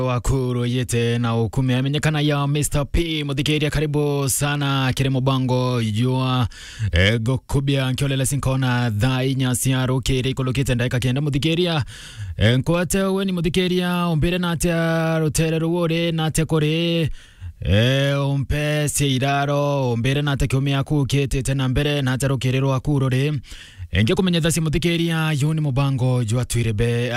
Wakuru yete na ukume amenyekana ya Mr. P mudhikiria karibu sana kire mubango yua gokubia nkiolela sinkona dhai nyasiaru kire kolokite ndaika kienda mudhikiria nkwate weni mudhikiria umbire nate rotere ruwore nate kore umpe seiraro umbire nate kiumia kukete tena mbere nate rokerero akurore Enge kumenyetha simuthikiria yoni mubango jwa twirebe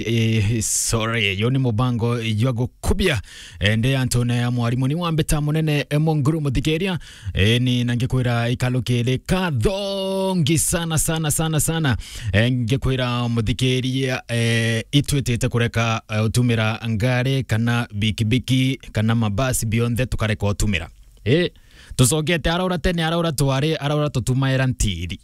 yoni mubango jwa gukubia ende Antone mwarimu ni wambeta munene monguru muthikiria ni nangekwira ikalukele kathongi sana ngekwira muthikiria itwetete kureka utumira ngare kana bikibiki kana mabasi bionde tukareka utumira tusogete araura tene araura tware araura tutumaira ntiri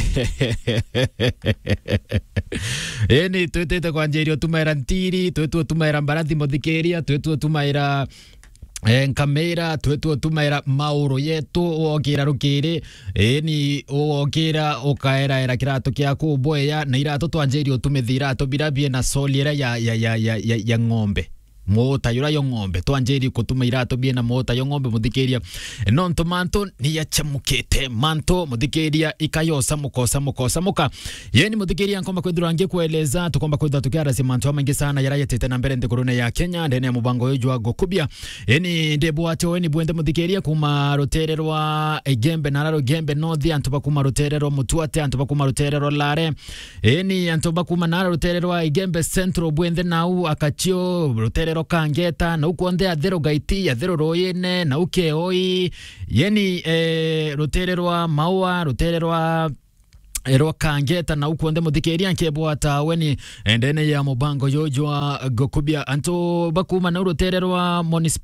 Eni twetete kwanjerio tumaira ntiri twetu tumaira mbarathi muthikiria twetu tumaira kamera twetu tumaira mauro yetu okira rukiri eni okira okaera era kirato kya kuboya na irato twanjerio tumithira tubirabie na soliera ya ng'ombe mota yura yo ng'ombe twanjeri kutuma irato bie na mota yo ng'ombe muthikiria nonto manto ni yachamukete manto muthikiria ikayosa muka yeni muthikiria ngomba kwithurangie kueleza tukomba kwitha tukiara simanto maingi sana yarayetete na mbere ndikurune ya Kenya ndene ya mubango yojwa gokubia yeni ndebwacho weni bwende muthikiria kuma rotererwa Gembe nararo Gembe North antoba kuma rotererwa Mutuate antoba kuma rotererwa Lare yeni antoba kuma nararo rotererwa Gembe Central bwende nau akachio rotererwa Kangeta na ukonde athero gaiti athero royene na ukeoi yeni rotererwa Maua rotererwa Ero Kangeta na ukonde muthikiria nkebwata weni endene ya mubango yojwa gokubia anto bakuma na rotererwa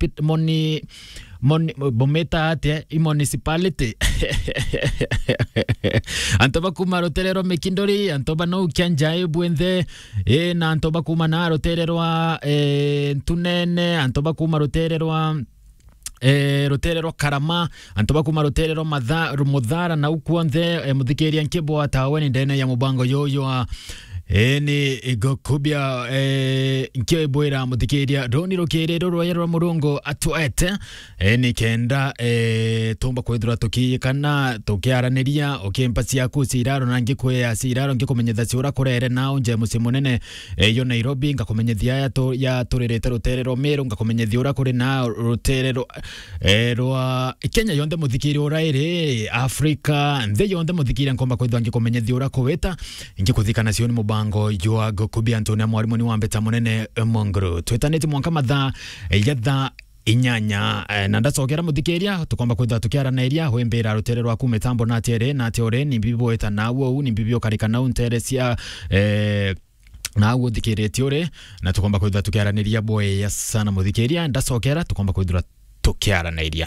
bometa ate municipality antoba kuma roterero Mekindori antoba no Kyanjai bwende na antoba kuma na rotererwa Tunene antoba kuma rotererwa roterero Karama antoba kuma roterero Mudhara na ukuonde muthikiria nkebwa taweni ndene ya mubango yoyo eni gokubia nkebwera muthikiria roni rokerero royero murungo atwete eni kenda tumba kwithura tukikana tukiaraniria okempacia kusiraro nangi kwea siraro ngikumenyetha ciura kurere na unje musimunene yo Nairobi ngakumenyethia ya turerete roterero Meru ngakumenyethia ura kuri na roterero rwa Kenya yonde muthikiri ura iri Africa nde yonde muthikiri ngomba kwithwa ngikumenyethia ura kuweta ngikuthikana cioni mubango jwa gokubia Antone mwarimu ni wambeta munene mongru twetanete mwanka mathaa yatha inyanya na ndacokera muthikiria tukomba kwitha tukiara na iria hwembera roterero aku metambo na tere na teore ni bibo eta nawo ni bibio karika na untere cia na uthikiretie ore na tukomba kwitha tukiara na iria boye ya sana muthikiria ndacokera tukomba kwitha tukiara na iria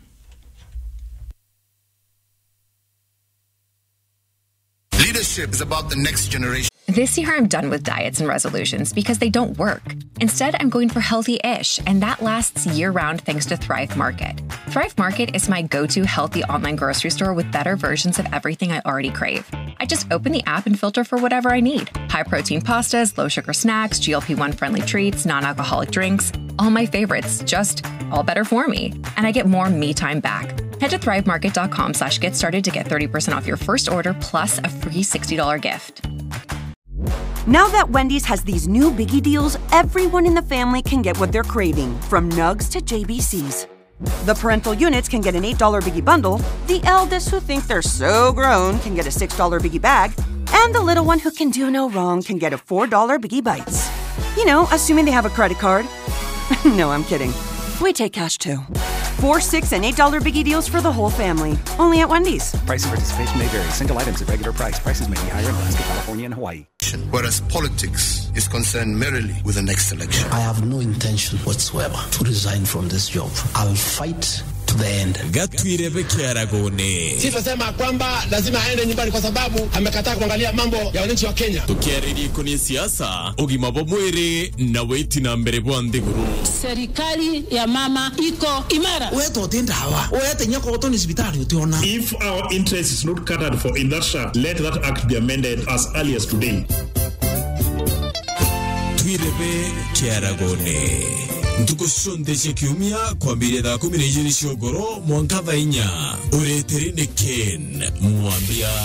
Leadership is about the next generation. This year, I'm done with diets and resolutions because they don't work. Instead, I'm going for healthy-ish, and that lasts year-round thanks to Thrive Market. Thrive Market is my go-to healthy online grocery store with better versions of everything I already crave. I just open the app and filter for whatever I need. High-protein pastas, low-sugar snacks, GLP-1-friendly treats, non-alcoholic drinks. All my favorites, just all better for me. And I get more me time back. Head to thrivemarket.com/get started to get 30% off your first order plus a free $60 gift. Now that Wendy's has these new biggie deals, everyone in the family can get what they're craving, from nugs to JBCs. The parental units can get an $8 biggie bundle, the eldest who think they're so grown can get a $6 biggie bag, and the little one who can do no wrong can get a $4 biggie bites. You know, assuming they have a credit card. No, I'm kidding. We take cash too. 4, 6, and $8 biggie deals for the whole family. Only at Wendy's. Price and participation may vary. Single items at regular price. Prices may be higher in Alaska, California, and Hawaii. Whereas politics is concerned merely with the next election. I have no intention whatsoever to resign from this job. I'll fight to the end. Gatwirebe Kiaragone. Sisema kwamba lazima aende nyumbani kwa sababu amekataa kuangalia mambo ya wananchi wa Kenya. Tukiariri kuni siasa, ugimabo mwere na weti na mbere bwandeguru. Serikali ya mama iko imara. Weto tenda hawa. Oyate nyako oto ni hospitali utiona. If our interest is not catered for in that shaft, let that act be amended as early as today. twirebe kiaragone ntuko sonde chekiumia kwa mbili da 12 shogoro mwanka vainya ureterine Ken mwambia